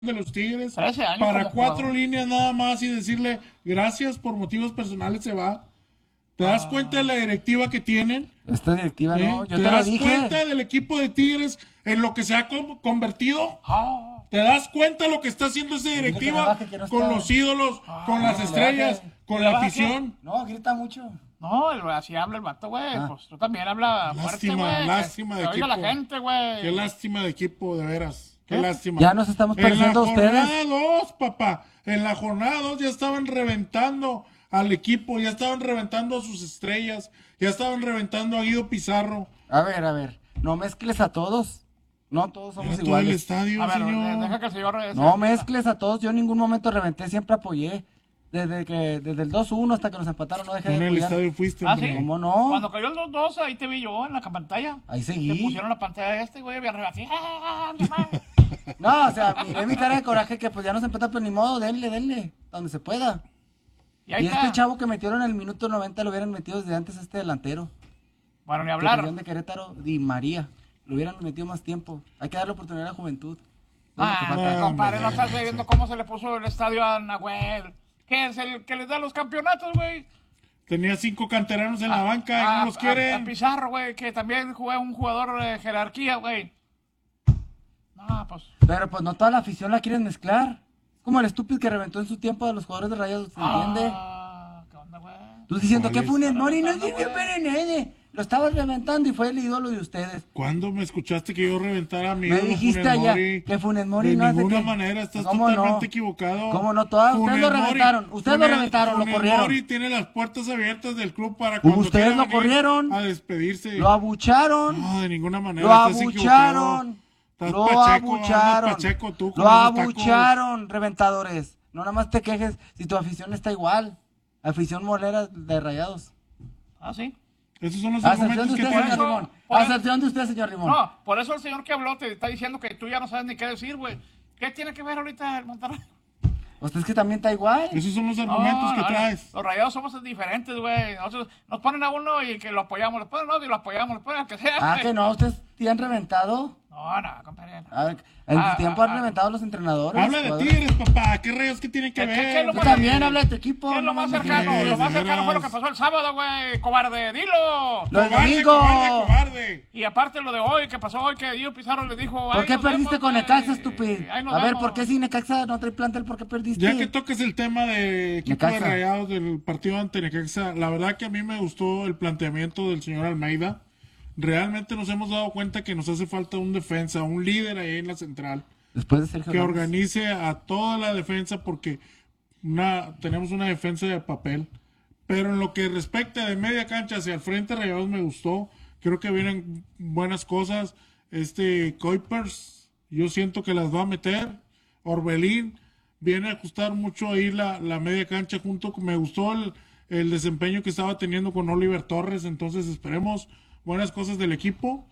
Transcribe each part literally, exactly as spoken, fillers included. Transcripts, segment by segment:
de los Tigres trece años para como cuatro jugador. líneas nada más y decirle gracias por motivos personales se va. ¿Te das Ah. cuenta de la directiva que tienen? Esta directiva ¿Eh? no, yo ¿Te, te, lo das dije. cuenta del equipo de Tigres en lo que se ha con- convertido? Ah. ¿Te das cuenta de lo que está haciendo esa Dile que directiva le baje, que no con está. los ídolos, Ah, con las que le estrellas, baje. con ¿Que la le baje afición? No, grita mucho. No, el- así habla el vato, güey. Ah. Pues tú también habla fuerte, Lástima, güey. lástima que, de que oiga la equipo. gente, güey. Qué lástima de equipo, de veras. Qué ¿Eh? lástima. Ya nos estamos pareciendo a En la ustedes. jornada dos, papá. En la jornada dos ya estaban reventando al equipo, ya estaban reventando a sus estrellas, ya estaban reventando a Guido Pizarro. A ver, a ver, no mezcles a todos. No todos somos Todo el iguales. estadio, A ver, señor. deja que el señor... eh, No se- mezcles a todos. Yo en ningún momento reventé, siempre apoyé. Desde que desde el dos uno hasta que nos empataron no dejé En de el apoyar. estadio fuiste, Ah, hombre. ¿sí? ¿Cómo no? Cuando cayó el dos dos, ahí te vi yo en la pantalla. Ahí seguí. Te pusieron la pantalla de este, güey, bien arriba, así. ¡Ah, mi madre! No, o sea, miré mi cara de coraje que pues ya nos empatan, pues ni modo, denle, denle, donde se pueda. Y ahí Y está. este chavo que metieron en el minuto noventa lo hubieran metido desde antes a este delantero. Bueno, ni Que hablar. traían de Querétaro, Di María. Lo hubieran metido más tiempo. Hay que darle oportunidad a la juventud. Es lo que Ah, falta. no, compadre, no hombre. estás viendo cómo se le puso el estadio a Nahuel. ¿Qué es el que les da los campeonatos, güey? Tenía cinco canteranos en la banca y A- no los a- quieren. A Pizarro, güey, que también juega un jugador de jerarquía, güey. No, pues... Pero pues no toda la afición la quieren mezclar. Es como el estúpido que reventó en su tiempo a los jugadores de Rayados, ¿se entiende? Ah, ¿qué onda, güey? Tú diciendo ¿Cuál que es? Funes Mori no Reventando, sirvió güey. para nada. Lo estabas reventando y fue el ídolo de ustedes. ¿Cuándo me escuchaste que yo reventara a mi Me ídolo dijiste Funes allá Mori? que Funes Mori De no hace ninguna que- manera, estás ¿Cómo totalmente no? equivocado. ¿Cómo no? Todas- ustedes Funes lo Mori- reventaron, ustedes lo Funes- reventaron, lo Funes corrieron. Mori tiene las puertas abiertas del club para cuando Ustedes quiera lo venir corrieron. a despedirse. Lo abucharon. No, de ninguna manera. Lo estás abucharon. equivocado. Estás Lo pacheco, abucharon. andas pacheco tú con Lo esos tacos. abucharon, reventadores. No nada más te quejes si tu afición está igual. Afición molera de Rayados. Ah, sí. Esos son los A excepción argumentos de que usted, tienes. señor eso- Limón. por A eso- excepción de usted, señor Limón. No, por eso el señor que habló te está diciendo que tú ya no sabes ni qué decir, güey. ¿Qué tiene que ver ahorita el Monterrey? Usted es que también está igual. Esos son los argumentos No, que no, traes. Los rayados somos diferentes, güey. Nosotros nos ponen a uno y que lo apoyamos, los ponen a otro y lo apoyamos, los ponen al que sea. Ah, güey. que no, ustedes te han reventado. No, no, compadre. no. A ver, en Ah, su tiempo ah, han ah. reventado los entrenadores. Habla de jugadores. Tigres, papá. ¿Qué rayos que tiene que ¿Qué- qué- qué es ver? lo Tú más- también habla de tu equipo. ¿Qué es lo no más mames. cercano? de Lo más cercano fue lo que veras. pasó el sábado, güey. Cobarde, dilo. Lo del Cobarde, domingo. cobarde, cobarde. Y aparte lo de hoy, que pasó hoy, que Dio Pizarro le dijo... ¿Por "Ay, qué nos perdiste vemos, con güey". Necaxa, estúpido? Ay, nos A ver, vemos. ¿por qué si Necaxa no trae plantel? ¿Por qué perdiste? Ya que toques el tema de equipo Necaxa. de Rayados del partido ante Necaxa, la verdad que a mí me gustó el planteamiento del señor Almeida. Realmente nos hemos dado cuenta que nos hace falta un defensa, un líder ahí en la central, Después de Sergio que Ramos. organice a toda la defensa porque una, tenemos una defensa de papel. Pero en lo que respecta de media cancha hacia el frente, Rayados me gustó. Creo que vienen buenas cosas. Este Kuipers, yo siento que las va a meter. Orbelín viene a ajustar mucho ahí la, la media cancha junto con, me gustó el, el desempeño que estaba teniendo con Oliver Torres, entonces esperemos buenas cosas del equipo.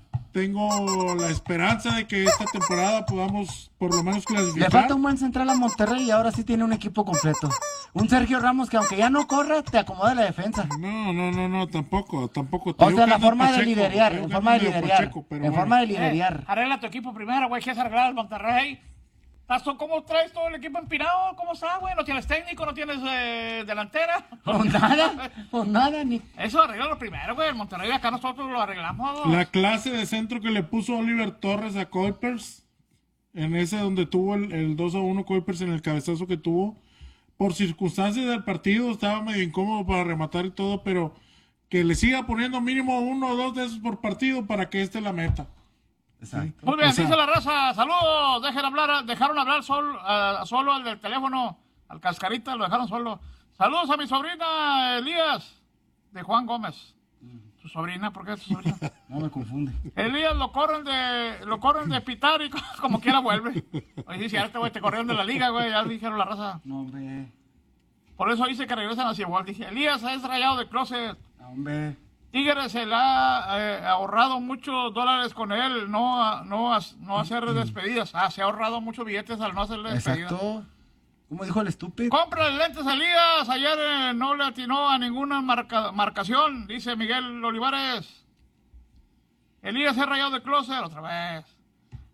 Tengo la esperanza de que esta temporada podamos por lo menos Le clasificar. falta un buen central a Monterrey y ahora sí tiene un equipo completo. Un Sergio Ramos que aunque ya no corra, te acomoda la defensa. No, no, no, no, tampoco, tampoco. Te O digo sea, que la anda forma de Pacheco, liderear, te digo en que forma de anda medio liderear. Pacheco, pero En bueno. forma de Eh, liderear. arregla tu equipo primero, güey. ¿Quieres arreglar el Monterrey? ¿Estás tú- ¿Cómo traes todo el equipo empinado? ¿Cómo está, güey? ¿No tienes técnico? ¿No tienes eh, delantera? Pues nada, pues nada, ni... Eso arregla primero, güey. El Monterrey acá nosotros lo arreglamos. La clase de centro que le puso Oliver Torres a Kuipers, en ese donde tuvo el, el dos a uno Kuipers en el cabezazo que tuvo, por circunstancias del partido estaba medio incómodo para rematar y todo, pero que le siga poniendo mínimo uno o dos de esos por partido para que este la meta. Exacto. Muy bien, O sea- dice la raza. Saludos. Dejen hablar, dejaron hablar sol, ah, solo al del teléfono, al cascarita, lo dejaron solo. Saludos a mi sobrina Elías, de Juan Gómez. ¿Tu sobrina? ¿Por qué es tu sobrina? No me confunde. Elías lo corren de lo corren de pitar y como quiera vuelve. Oye, sí, cierto, güey, te corrieron de la liga, güey, ya dijeron la raza. No, hombre. Por eso dice que regresan hacia igual. Dije, Elías es rayado de closet. No, hombre. Tigres se le ha eh, ahorrado muchos dólares con él, no, a- no, a- no hacer despedidas. Ah, se ha ahorrado muchos billetes al no hacerle despedidas. Exacto. ¿Cómo dijo el estúpido? Compra lentes a Elías. Ayer eh, no le atinó a ninguna marca- marcación, dice Miguel Olivares. Elías es rayado de closet otra vez.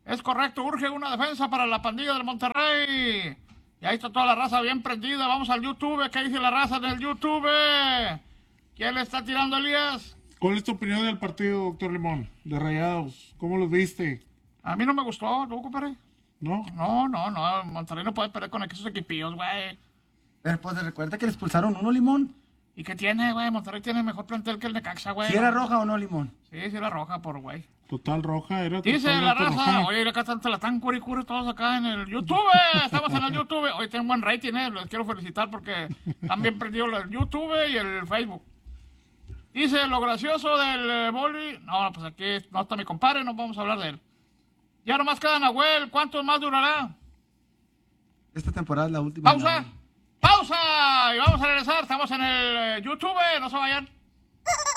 Es correcto, urge una defensa para la pandilla del Monterrey. Y ahí está toda la raza bien prendida. Vamos al YouTube. ¿Qué dice la raza en el YouTube? ¿Quién le está tirando, Elías? ¿Cuál es tu opinión del partido, doctor Limón? De Rayados. ¿Cómo los viste? A mí no me gustó, ¿no, compadre? ¿No? No, no, no. Monterrey no puede perder con esos equipillos, güey. Pero pues recuerda que le expulsaron uno, Limón. ¿Y qué tiene, güey? Monterrey tiene mejor plantel que el Necaxa, güey. ¿Si era roja o no, Limón? Sí, sí era roja por güey. Total roja, era Dice total la raza, roja. oye, acá están, te la están curicure todos acá en el YouTube. Estamos en el YouTube. Hoy tienen buen rating, eh. Les quiero felicitar porque están bien prendidos el YouTube y el Facebook. Dice, lo gracioso del eh, boli. No, pues aquí no está mi compadre, no vamos a hablar de él. Ya nomás queda Nahuel. ¿Cuánto más durará? Esta temporada es la última. ¡Pausa! Nahuel. ¡Pausa! Y vamos a regresar. Estamos en el eh, YouTube. No se vayan.